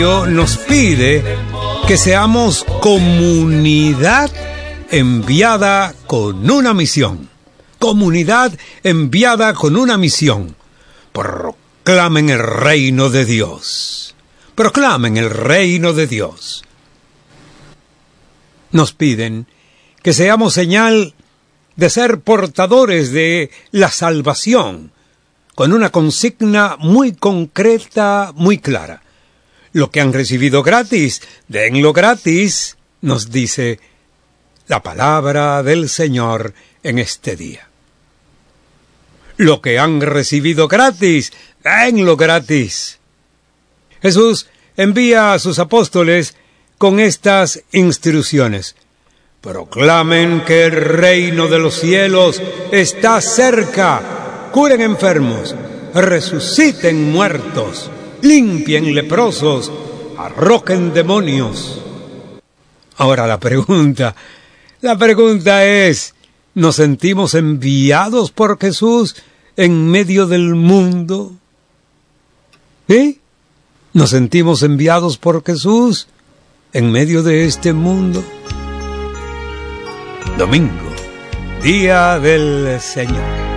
Nos pide que seamos comunidad enviada con una misión. Comunidad enviada con una misión. Proclamen el reino de Dios. Proclamen el reino de Dios. Nos piden que seamos señal de ser portadores de la salvación, con una consigna muy concreta, muy clara. Lo que han recibido gratis, denlo gratis, nos dice la palabra del Señor en este día. Lo que han recibido gratis, denlo gratis. Jesús envía a sus apóstoles con estas instrucciones. Proclamen que el reino de los cielos está cerca. Curen enfermos, resuciten muertos, limpien leprosos, arrojen demonios. Ahora la pregunta es, ¿nos sentimos enviados por Jesús en medio del mundo? ¿Sí? ¿Nos sentimos enviados por Jesús en medio de este mundo? Domingo, día del Señor.